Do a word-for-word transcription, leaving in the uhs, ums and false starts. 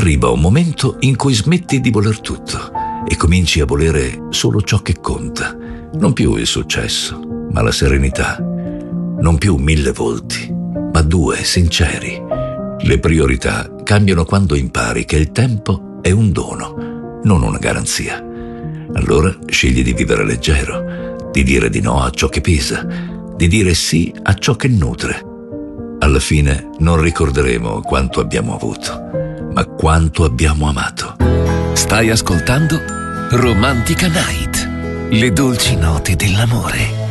arriva un momento in cui smetti di voler tutto e cominci a volere solo ciò che conta. Non più il successo, ma la serenità. Non più mille volti, ma due sinceri. Le priorità cambiano quando impari che il tempo è un dono, non una garanzia. Allora scegli di vivere leggero, di dire di no a ciò che pesa, di dire sì a ciò che nutre. Alla fine non ricorderemo quanto abbiamo avuto, ma quanto abbiamo amato. Stai ascoltando Romantica Night, le dolci note dell'amore.